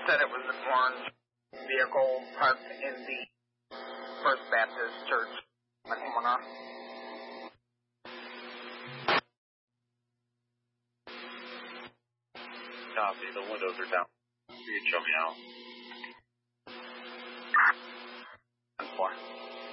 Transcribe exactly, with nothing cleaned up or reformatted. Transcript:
said it was an orange vehicle parked in the First Baptist Church on the corner. Copy. The windows are down. You can show me out. Four.